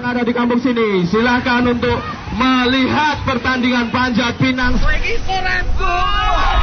yang ada di kampung sini, silahkan untuk melihat pertandingan Panjat Pinang. Lagi soreku.